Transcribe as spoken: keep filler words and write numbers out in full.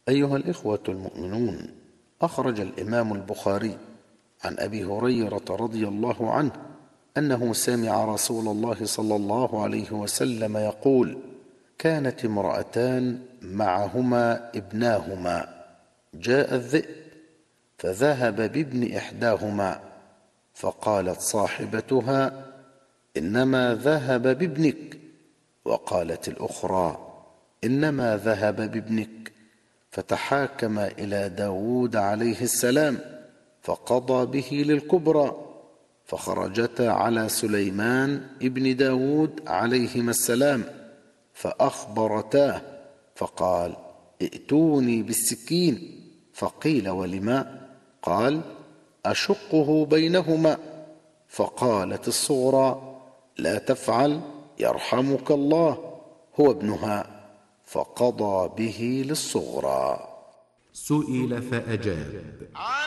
أيها الإخوة المؤمنون، أخرج الإمام البخاري عن أبي هريرة رضي الله عنه أنه سمع رسول الله صلى الله عليه وسلم يقول: كانت امرأتان معهما ابناهما، جاء الذئب فذهب بابن إحداهما، فقالت صاحبتها: إنما ذهب بابنك، وقالت الأخرى: إنما ذهب بابنك، فتحاكم إلى داود عليه السلام فقضى به للكبرى، فخرجتا على سليمان ابن داود عليهما السلام فأخبرتاه، فقال: ائتوني بالسكين. فقيل: ولما؟ قال: أشقه بينهما. فقالت الصغرى: لا تفعل يرحمك الله، هو ابنها، فقضى به للصغرى. سئل فأجاب: